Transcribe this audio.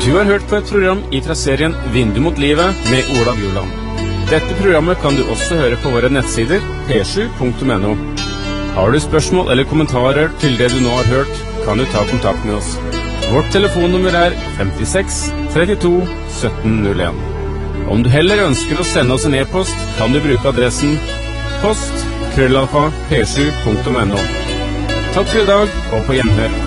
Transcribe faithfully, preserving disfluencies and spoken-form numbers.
Du har hørt på et program fra serien Vindu mot livet med Ola Bjurland. Dette programmet kan du også høre på våre nettsider p sju punktum n o. Har du spørsmål eller kommentarer til det du nå har hørt, kan du ta kontakt med oss. Vårt telefonnummer er femtiseks trettito sytten null en. Om du heller ønsker å sende oss en e-post, kan du bruke adressen post krøllalfa p sju punktum n o. Takk for i dag, og på gjenhør.